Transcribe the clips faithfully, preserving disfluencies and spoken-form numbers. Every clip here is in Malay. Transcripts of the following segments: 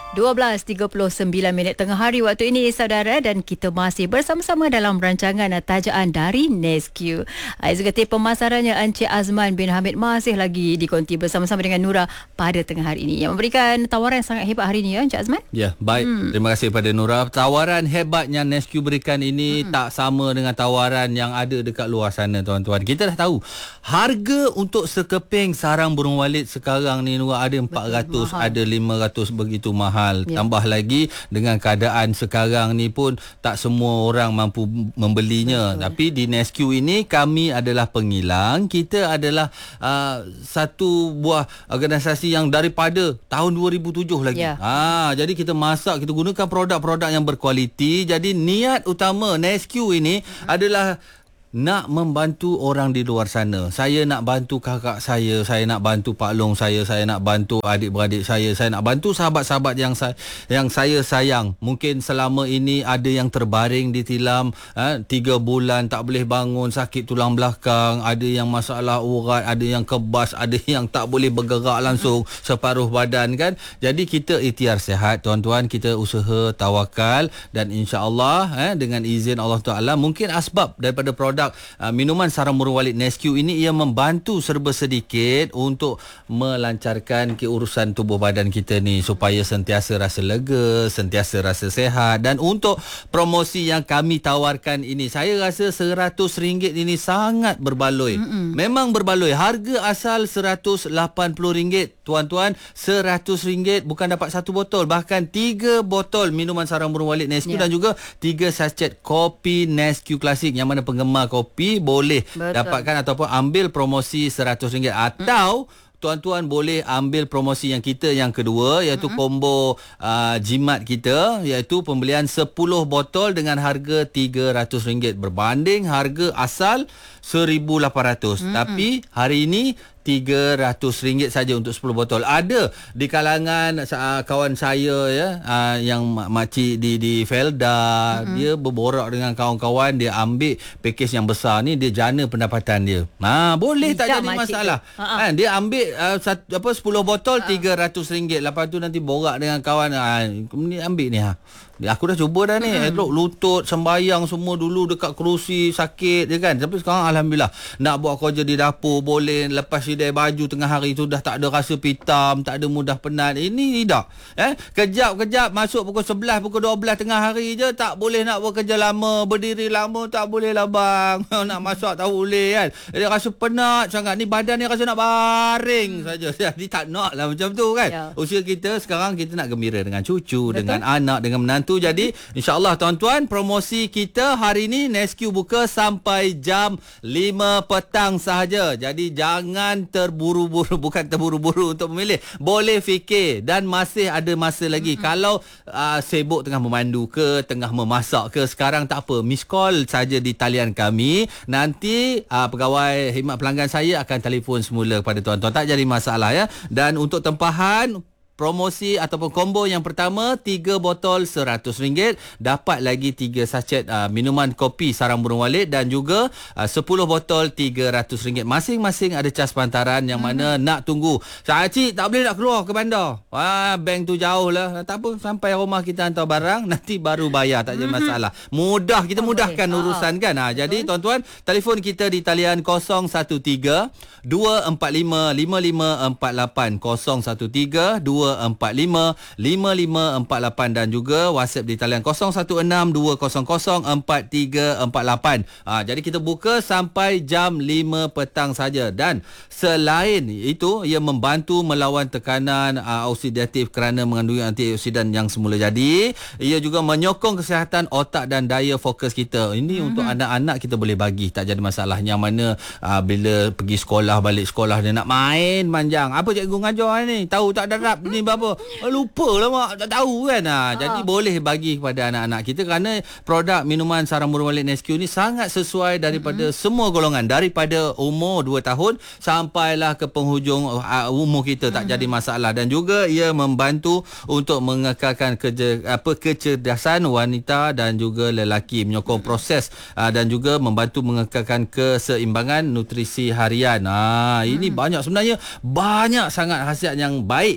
dua belas tiga puluh sembilan minit tengah hari waktu ini saudara, dan kita masih bersama-sama dalam rancangan Tajaan dari Nesque. Eksekutif Pemasarannya Encik Azman bin Hamid masih lagi dikonti bersama-sama dengan Nura pada tengah hari ini yang memberikan tawaran yang sangat hebat hari ini ya Encik Azman. Ya, baik. Hmm. Terima kasih kepada Nura. Tawaran hebatnya Nesque berikan ini hmm. tak sama dengan tawaran yang ada dekat luar sana tuan-tuan. Kita dah tahu harga untuk sekeping sarang burung walit sekarang ni Nura ada empat ratus, betul, ada lima ratus, begitu mahal. Ya. Tambah lagi dengan keadaan sekarang ni pun tak semua orang mampu membelinya. Betul. Tapi di Nesque ini kami adalah pengilang. Kita adalah uh, satu buah organisasi yang daripada tahun dua ribu tujuh lagi. Ya. Ha, jadi kita masak, kita gunakan produk-produk yang berkualiti. Jadi niat utama Nesque ini hmm. adalah nak membantu orang di luar sana. Saya nak bantu kakak saya, saya nak bantu pak long saya, saya nak bantu adik-beradik saya, saya nak bantu sahabat-sahabat yang saya, yang saya sayang. Mungkin selama ini ada yang terbaring di tilam, ha, tiga bulan tak boleh bangun, sakit tulang belakang, ada yang masalah urat, ada yang kebas, ada yang tak boleh bergerak langsung separuh badan kan. Jadi kita ikhtiar sihat tuan-tuan, kita usaha tawakal dan insya-Allah eh, dengan izin Allah Taala mungkin asbab daripada produk Uh, minuman sarang burung walit Nesque ini ia membantu serba sedikit untuk melancarkan keurusan tubuh badan kita ni supaya sentiasa rasa lega, sentiasa rasa sihat. Dan untuk promosi yang kami tawarkan ini, saya rasa seratus ringgit ini sangat berbaloi. Mm-mm. Memang berbaloi. Harga asal seratus lapan puluh ringgit tuan-tuan, seratus ringgit bukan dapat satu botol, bahkan tiga botol minuman sarang burung walit Nesque, yeah, dan juga tiga sachet kopi Nesque Klasik. Yang mana penggemar kopi boleh Betul. dapatkan ataupun ambil promosi seratus ringgit atau hmm. tuan-tuan boleh ambil promosi yang kita yang kedua, iaitu mm-hmm. combo uh, jimat kita, iaitu pembelian sepuluh botol dengan harga tiga ratus ringgit berbanding harga asal seribu lapan ratus. Mm-hmm. Tapi hari ini tiga ratus ringgit saja untuk sepuluh botol. Ada di kalangan uh, kawan saya ya uh, yang makcik di di Felda, mm-hmm. dia berborak dengan kawan-kawan, dia ambil pakej yang besar ni, dia jana pendapatan dia. Ha, boleh Bijak tak jadi masalah. Kan dia ambil uh, satu, apa sepuluh botol tiga ratus ringgit. Lepas tu nanti borak dengan kawan, ah ni ambil ni ha. Aku dah cuba dah ni, mm-hmm. elok lutut sembayang semua dulu dekat kerusi sakit je kan. Tapi sekarang alhamdulillah nak buat kerja di dapur boleh, lepas sidai baju tengah hari tu dah tak ada rasa pitam, tak ada mudah penat. Ini tidak. Eh, kejap-kejap masuk pukul sebelas, pukul dua belas tengah hari je tak boleh nak buat kerja lama, berdiri lama tak boleh lah bang. Nak masak tak boleh kan. Dia rasa penat sangat ni, badan ni rasa nak baring saja. Jadi tak nak lah macam tu kan. Ya. Usia kita sekarang kita nak gembira dengan cucu, Betul. dengan anak, dengan menantu. Jadi insya-Allah tuan-tuan, promosi kita hari ini Nesque buka sampai jam lima petang sahaja. Jadi jangan terburu-buru, bukan terburu-buru untuk memilih. Boleh fikir dan masih ada masa lagi. Mm-hmm. Kalau uh, sibuk tengah memandu ke, tengah memasak ke, sekarang tak apa, miss call saja di talian kami. Nanti uh, pegawai khidmat pelanggan saya akan telefon semula kepada tuan-tuan. Tak jadi masalah ya. Dan untuk tempahan promosi ataupun combo yang pertama, tiga botol seratus ringgit, dapat lagi tiga sachet uh, minuman kopi sarang burung walit dan juga uh, sepuluh botol tiga ratus ringgit. Masing-masing ada cas pantaran yang hmm. mana nak tunggu. Cik tak boleh nak keluar ke bandar. Wah, bank tu jauh lah. Tak apa, sampai rumah kita hantar barang, nanti baru bayar, tak ada hmm. masalah. Mudah, kita mudahkan okay. urusan kan. Ha, jadi tuan-tuan, telefon kita di talian kosong satu tiga dua empat lima lima lima empat lapan, kosong satu tiga dua empat lima lima lima empat lapan, dan juga WhatsApp di talian kosong satu enam dua kosong kosong empat tiga empat lapan. Ha, jadi kita buka sampai jam lima petang saja. Dan selain itu, ia membantu melawan tekanan uh, oksidatif kerana mengandungi antioksidan yang semula jadi. Ia juga menyokong kesihatan otak dan daya fokus kita. Ini mm-hmm. untuk anak-anak kita boleh bagi, tak jadi masalah. Yang mana uh, bila pergi sekolah, balik sekolah dia nak main manjang. Apa cikgu ngajar ni? Tahu tak darab ni apa? Lupa lah mak, tak tahu kan. Ha, ha. Jadi boleh bagi kepada anak-anak kita kerana produk minuman sarang burung walit Nesque ni sangat sesuai daripada mm-hmm. semua golongan, daripada umur dua tahun sampailah ke penghujung uh, umur kita, tak mm-hmm. jadi masalah. Dan juga ia membantu untuk mengekalkan kerja, apa, kecerdasan wanita dan juga lelaki, menyokong mm-hmm. proses uh, dan juga membantu mengekalkan keseimbangan nutrisi harian. Ha, ini mm-hmm. banyak sebenarnya, banyak sangat khasiat yang baik untuk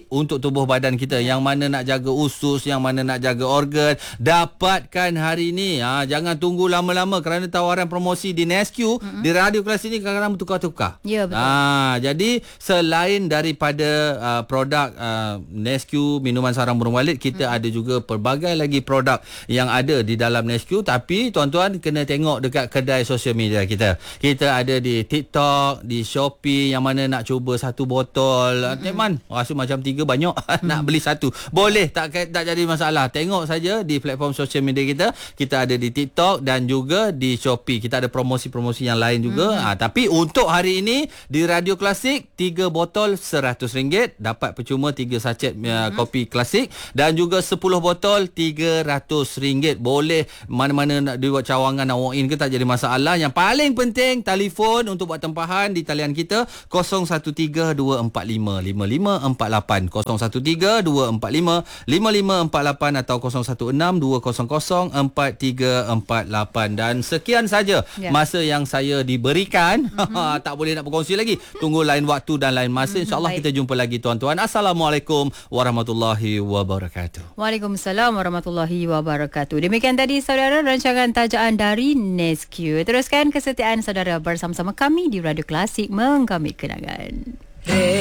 tubuh badan kita. Yang mana nak jaga usus, yang mana nak jaga organ, dapatkan hari ni. Ha, jangan tunggu lama-lama kerana tawaran promosi di Nesque, mm-hmm. di Radio Kelas ini kadang-kadang bertukar-tukar. Ya, betul. Ha, jadi selain daripada uh, produk uh, Nesque minuman sarang burung walet, kita hmm. ada juga pelbagai lagi produk yang ada di dalam Nesque. Tapi tuan-tuan kena tengok dekat kedai sosial media kita. Kita ada di TikTok, di Shopee, yang mana nak cuba satu botol, hmm. Teman rasa macam tiga banyak, hmm. nak beli satu boleh, tak tak jadi masalah. Tengok saja di platform sosial media kita. Kita ada di TikTok dan juga di Shopee. Kita ada promosi-promosi yang lain juga. hmm. ha, Tapi untuk hari ini di Radio Klasik, tiga botol seratus ringgit, dapat percuma tiga sachet uh, hmm. kopi klasik, dan juga sepuluh botol tiga ratus ringgit. Boleh mana-mana nak dibuat cawangan, nak walk in ke, tak jadi masalah. Yang paling penting telefon untuk buat tempahan di talian kita kosong satu tiga dua empat lima lima lima empat lapan, kosong satu tiga dua empat lima lima lima empat lapan atau kosong satu enam dua kosong kosong empat tiga empat lapan. Dan sekian saja yeah. masa yang saya diberikan. Mm-hmm. Tak boleh nak berkongsi lagi. Tunggu lain waktu dan lain masa. Mm-hmm. InsyaAllah kita jumpa lagi tuan-tuan. Assalamualaikum warahmatullahi wabarakatuh. Waalaikumsalam warahmatullahi wabarakatuh. Demikian tadi saudara rancangan tajaan dari Nesque. Teruskan kesetiaan saudara bersama-sama kami di Radio Klasik, mengkamit kenangan. Hey.